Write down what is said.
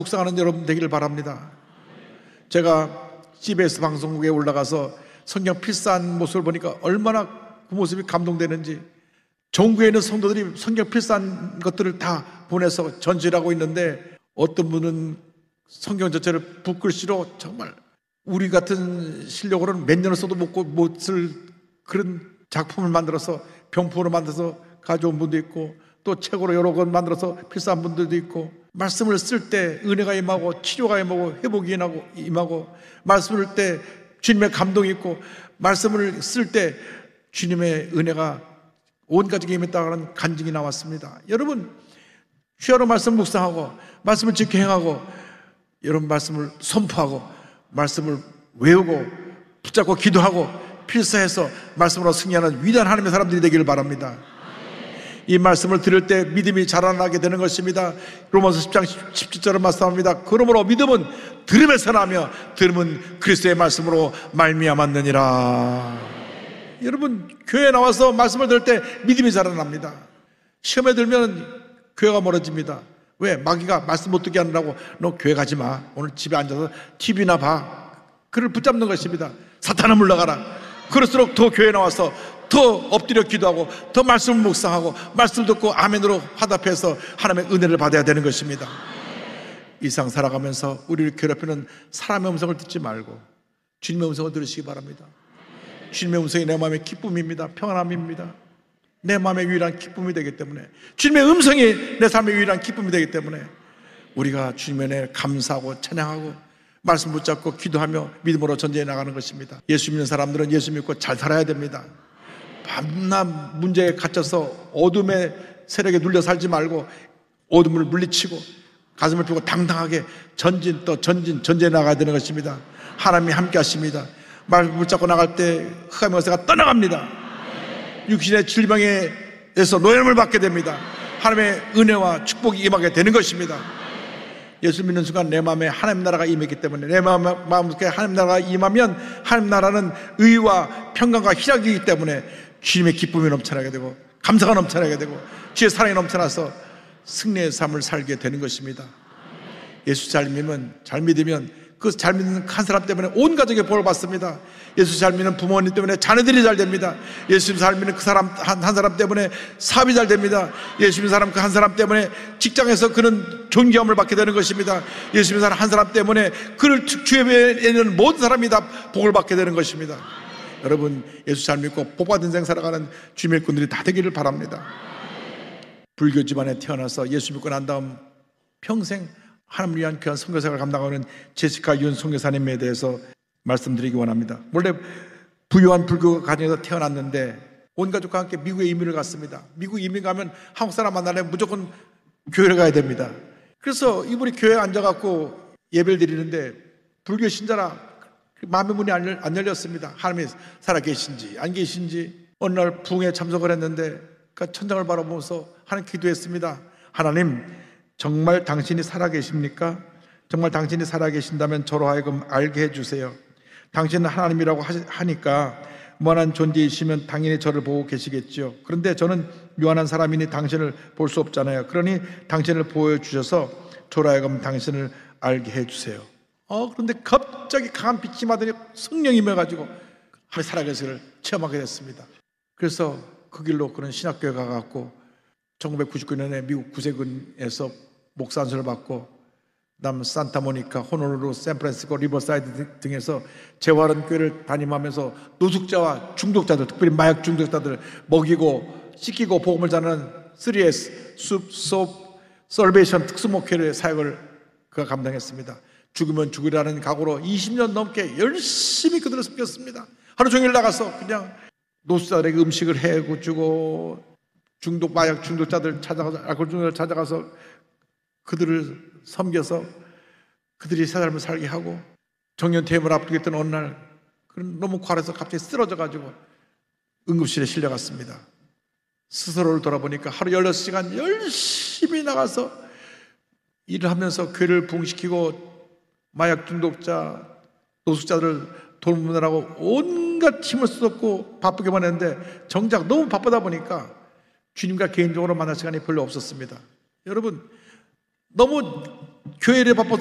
묵상하는 여러분 되기를 바랍니다. 제가 CBS 방송국에 올라가서 성경 필사한 모습을 보니까 얼마나 그 모습이 감동되는지, 전국에 있는 성도들이 성경 필사한 것들을 다 보내서 전시를 하고 있는데, 어떤 분은 성경 전체를 붓글씨로 정말 우리 같은 실력으로는 몇 년을 써도 못 쓸 그런 작품을 만들어서 병풍으로 만들어서 가져온 분도 있고, 또 책으로 여러 권 만들어서 필사한 분들도 있고, 말씀을 쓸 때 은혜가 임하고 치료가 임하고 회복이 임하고, 말씀을 쓸 때 주님의 감동이 있고, 말씀을 쓸 때 주님의 은혜가 온 가족에 임했다는 간증이 나왔습니다. 여러분, 주야로 말씀 묵상하고 말씀을 지켜 행하고, 여러분 말씀을 선포하고 말씀을 외우고 붙잡고 기도하고 필사해서 말씀으로 승리하는 위대한 하나님의 사람들이 되기를 바랍니다. 이 말씀을 들을 때 믿음이 자라나게 되는 것입니다. 로마서 10장 17절을 말씀합니다. 그러므로 믿음은 들음에서 나며 들음은 그리스도의 말씀으로 말미암았느니라. 여러분, 교회에 나와서 말씀을 들을 때 믿음이 자라납니다. 시험에 들면 교회가 멀어집니다. 왜? 마귀가 말씀 못 듣게 하느라고 너 교회 가지 마, 오늘 집에 앉아서 TV나 봐, 그를 붙잡는 것입니다. 사탄아 물러가라. 그럴수록 더 교회에 나와서 더 엎드려 기도하고 더 말씀을 묵상하고 말씀 듣고 아멘으로 화답해서 하나님의 은혜를 받아야 되는 것입니다. 이상 살아가면서 우리를 괴롭히는 사람의 음성을 듣지 말고 주님의 음성을 들으시기 바랍니다. 주님의 음성이 내 마음의 기쁨입니다. 평안함입니다. 내 마음의 유일한 기쁨이 되기 때문에, 주님의 음성이 내 삶의 유일한 기쁨이 되기 때문에 우리가 주님의 은혜에 감사하고 찬양하고 말씀 붙잡고 기도하며 믿음으로 전진해 나가는 것입니다. 예수 믿는 사람들은 예수 믿고 잘 살아야 됩니다. 밤낮 문제에 갇혀서 어둠의 세력에 눌려 살지 말고 어둠을 물리치고 가슴을 펴고 당당하게 전진해 나가야 되는 것입니다. 하나님이 함께 하십니다. 말씀 붙잡고 나갈 때 흑암의 권세가 떠나갑니다. 육신의 질병에서 노염을 받게 됩니다. 하나님의 은혜와 축복이 임하게 되는 것입니다. 예수 믿는 순간 내 마음에 하나님 나라가 임했기 때문에, 내 마음속에 하나님 나라가 임하면 하나님 나라는 의와 평강과 희락이기 때문에 주님의 기쁨이 넘쳐나게 되고 감사가 넘쳐나게 되고 주의 사랑이 넘쳐나서 승리의 삶을 살게 되는 것입니다. 예수 잘 믿으면 그 잘 믿는 한 사람 때문에 온 가족의 복을 받습니다. 예수 잘 믿는 부모님 때문에 자녀들이 잘 됩니다. 예수 잘 믿는 그 사람 한 사람 때문에 사업이 잘 됩니다. 예수 믿는 사람 그 한 사람 때문에 직장에서 그는 존경함을 받게 되는 것입니다. 예수 믿는 사람 한 사람 때문에 그를 주위에 있는 모든 사람이 다 복을 받게 되는 것입니다. 여러분, 예수 잘 믿고 복받은 인생 살아가는 주님의 일꾼들이 다 되기를 바랍니다. 불교 집안에 태어나서 예수 믿고 난 다음 평생 하나님을 위한 귀한 선교사를 감당하는 제시카 윤 선교사님에 대해서 말씀드리기 원합니다. 원래 부유한 불교 가정에서 태어났는데 온 가족과 함께 미국에 이민을 갔습니다. 미국 이민 가면 한국 사람 만나려면 무조건 교회를 가야 됩니다. 그래서 이분이 교회에 앉아갖고 예배를 드리는데 불교 신자라 마음의 문이 안 열렸습니다. 하나님이 살아계신지 안 계신지. 어느 날 부흥에 참석을 했는데 그 천장을 바라보면서 하나님 기도했습니다. 하나님, 정말 당신이 살아계십니까? 정말 당신이 살아계신다면 저로 하여금 알게 해주세요. 당신은 하나님이라고 하니까 무한한 존재이시면 당연히 저를 보고 계시겠죠. 그런데 저는 유한한 사람이니 당신을 볼 수 없잖아요. 그러니 당신을 보여주셔서 저로 하여금 당신을 알게 해주세요. 그런데 갑자기 강한 빛이 받으니 성령이 임해가지고 하나님 살아계시를 체험하게 됐습니다. 그래서 그 길로 그런 신학교에 가갖고 1999년에 미국 구세군에서 목사 안수를 받고 그다음 산타모니카, 호놀룰루, 샌프란시스코, 리버사이드 등에서 재활원 교회를 다니면서 노숙자와 중독자들, 특별히 마약 중독자들 먹이고 씻기고 복음을 전하는 3S, 숲, 소프, 설베이션 특수목회의 사역을 그가 감당했습니다. 죽으면 죽으라는 각오로 20년 넘게 열심히 그들을 섬겼습니다. 하루 종일 나가서 그냥 노숙자들에게 음식을 해주고 중독, 마약 중독자들 찾아가서, 알코올 중독자들 찾아가서 그들을 섬겨서 그들이 새 삶을 살게 하고, 정년퇴임을 앞두고 있던 어느 날 너무 과해서 갑자기 쓰러져가지고 응급실에 실려갔습니다. 스스로를 돌아보니까 하루 16시간 열심히 나가서 일을 하면서 교회를 부흥시키고 마약 중독자, 노숙자들을 돌보느라고 온갖 힘을 쏟았고 바쁘게만 했는데 정작 너무 바쁘다 보니까 주님과 개인적으로 만날 시간이 별로 없었습니다. 여러분, 너무 교회 일에 바빠서